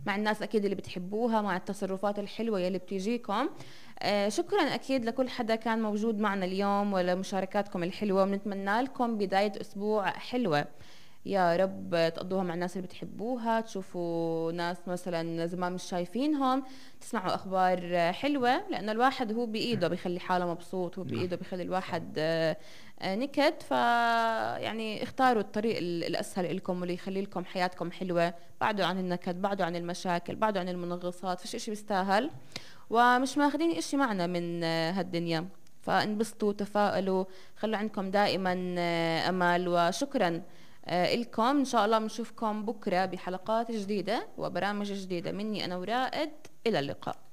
مع الناس اكيد اللي بتحبوها، مع التصرفات الحلوه يلي بتيجيكم. شكرا اكيد لكل حدا كان موجود معنا اليوم ولمشاركاتكم الحلوه، ونتمنى لكم بدايه اسبوع حلوه. يا رب تقضوها مع الناس اللي بتحبوها، تشوفوا ناس مثلا زمان مش شايفينهم، تسمعوا اخبار حلوة، لانه الواحد هو بايده بيخلي حاله مبسوط، هو نعم. بايده بيخلي صحيح. الواحد نكد. ف يعني اختاروا الطريق الاسهل لكم واللي يخلي لكم حياتكم حلوة، بعدوا عن النكد، بعدوا عن المشاكل، بعدوا عن المنغصات، فيش اشي بيستاهل، ومش ماخذين اشي معنا من هالدنيا. فانبسطوا، تفائلوا، خلوا عندكم دائما امل. وشكرا لكم. ان شاء الله بنشوفكم بكره بحلقات جديده وبرامج جديده مني انا ورائد. الى اللقاء.